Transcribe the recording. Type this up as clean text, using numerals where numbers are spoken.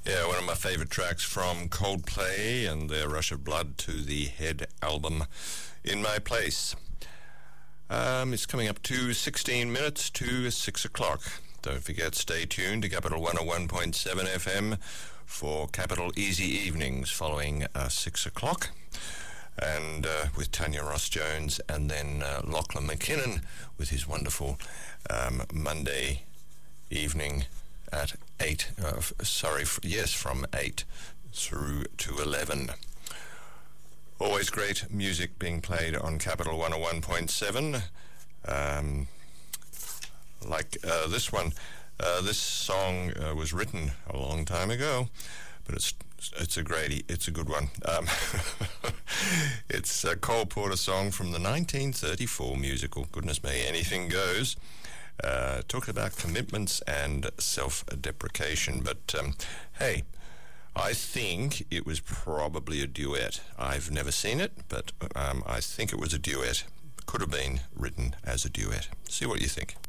Yeah, one of my favourite tracks from Coldplay and their Rush of Blood to the Head album, In My Place. It's coming up to 16 minutes to 6 o'clock. Don't forget, stay tuned to Capital 101.7 FM for Capital Easy Evenings following 6 o'clock. And with Tanya Ross-Jones, and then Lachlan McKinnon with his wonderful Monday evening at 8, from 8 through to 11. Always great music being played on Capital 101.7, like this one. This song was written a long time ago, but it's a good one. It's a Cole Porter song from the 1934 musical, Goodness Me, Anything Goes. Talk about commitments and self-deprecation, but hey, I think it was probably a duet. I've never seen it, but I think it was a duet. Could have been written as a duet. See what you think.